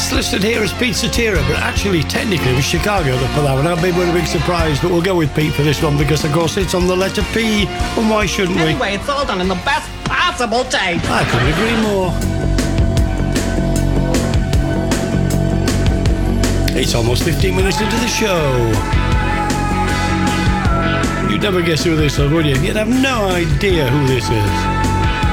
It's listed here as Pizzatira, but actually, technically, it was Chicago that put that one out. Maybe we're a big surprise, but we'll go with Pete for this one because, of course, it's on the letter P, and why shouldn't we? Anyway, it's all done in the best possible taste. I couldn't agree more. It's almost 15 minutes into the show. You'd never guess who this is, would you? You'd have no idea who this is.